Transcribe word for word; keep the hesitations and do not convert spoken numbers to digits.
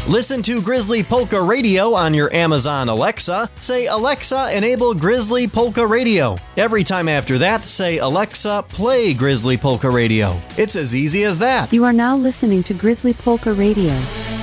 Listen to Grizzly Polka Radio on your Amazon Alexa. Say, Alexa, enable Grizzly Polka Radio. Every time after that, say, Alexa, play Grizzly Polka Radio. It's as easy as that. You are now listening to Grizzly Polka Radio.